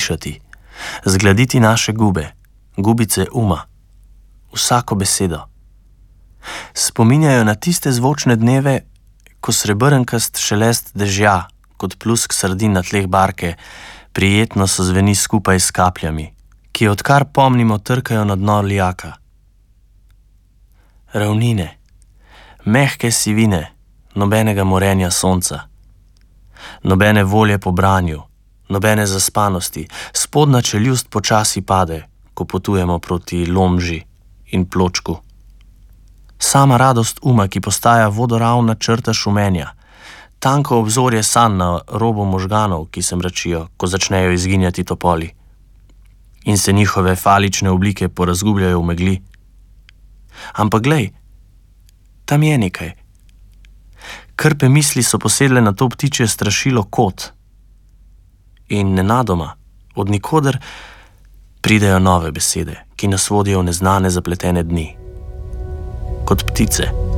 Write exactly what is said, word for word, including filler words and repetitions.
slišati, zgladiti naše gube, gubice uma, vsako besedo. Spominjajo na tiste zvočne dneve, ko srebrnkast šelest dežja, kot plusk sardin na tleh barke, prijetno so zveni skupaj s kapljami, ki odkar pomnimo trkajo na dno lijaka. Ravnine, mehke sivine, nobenega morenja sonca, nobene volje po branju, nobene zaspanosti, spodnja čeljust počasi pade, ko potujemo proti Lomži in Pločku. Sama radost uma, ki postaja vodoravna črta šumenja, tanko obzorje sanj na robu možganov, ki se mračijo, ko začnejo izginjati topoli in se njihove falične oblike porazgubljajo v megli. Ampak glej, tam je nekaj. Krpe misli so posedle na to ptičje strašilo kot in nenadoma, od nikoder, pridejo nove besede, ki nas vodijo v neznane zapletene dni. Kot ptice.